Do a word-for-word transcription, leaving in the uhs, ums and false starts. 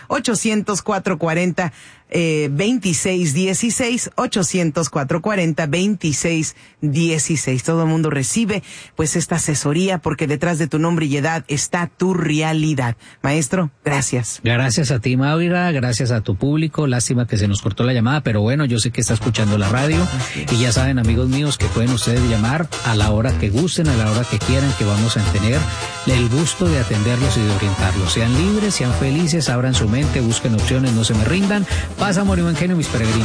ochocientos, cuatrocientos cuarenta, eh, veintiséis dieciséis, ochocientos, cuatrocientos cuarenta, veintiséis dieciséis. Todo el mundo recibe pues esta asesoría porque detrás de tu nombre y edad está tu realidad. Maestro, gracias. Gracias a ti, Maura, gracias a tu público. Lástima que se nos cortó la llamada, pero bueno, yo sé que está escuchando la radio y ya saben, amigos míos, que pueden ustedes llamar a la hora que gusten, a la hora que quieran, que vamos a tener el gusto de atenderlos y de orientarlos. Sean libres, sean felices, abran su mente, busquen opciones, no se me rindan. Paz, amor y buen genio, mis peregrinos.